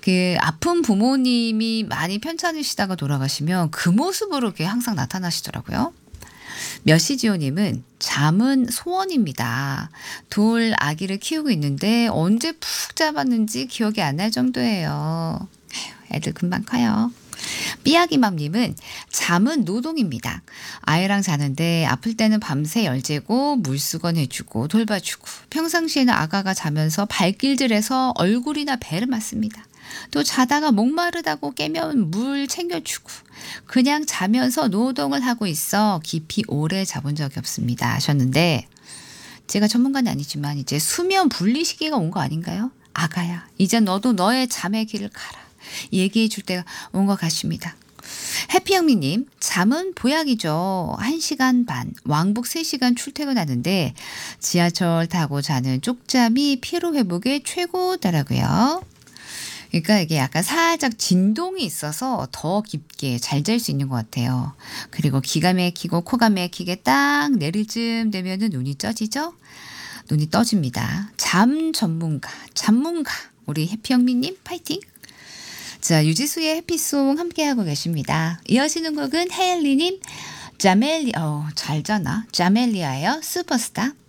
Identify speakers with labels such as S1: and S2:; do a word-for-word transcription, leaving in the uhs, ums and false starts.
S1: 그 아픈 부모님이 많이 편찮으시다가 돌아가시면 그 모습으로 이렇게 항상 나타나시더라고요. 몇시지호님은 잠은 소원입니다. 돌 아기를 키우고 있는데 언제 푹 잡았는지 기억이 안 날 정도예요. 에휴, 애들 금방 커요. 삐약이맘님은 잠은 노동입니다. 아이랑 자는데 아플 때는 밤새 열재고 물수건 해주고 돌봐주고 평상시에는 아가가 자면서 발길질해서 얼굴이나 배를 맞습니다. 또 자다가 목마르다고 깨면 물 챙겨주고 그냥 자면서 노동을 하고 있어 깊이 오래 자본 적이 없습니다 하셨는데, 제가 전문가는 아니지만 이제 수면 분리 시기가 온 거 아닌가요? 아가야, 이제 너도 너의 잠의 길을 가라. 얘기해 줄 때가 온 것 같습니다. 해피영미님, 잠은 보약이죠. 한 시간 반, 왕복 세 시간 출퇴근하는데 지하철 타고 자는 쪽잠이 피로 회복에 최고더라고요. 그러니까 이게 약간 살짝 진동이 있어서 더 깊게 잘 잘 수 있는 것 같아요. 그리고 기가 막히고 코가 막히게 딱 내릴 쯤 되면은 눈이 떠지죠? 눈이 떠집니다. 잠 전문가, 잠문가. 우리 해피영미님 파이팅! 자, 유지수의 해피송 함께하고 계십니다. 이어지는 곡은 헤일리님, 자멜리, 어, 잘 자나? 자멜리아예요. 슈퍼스타.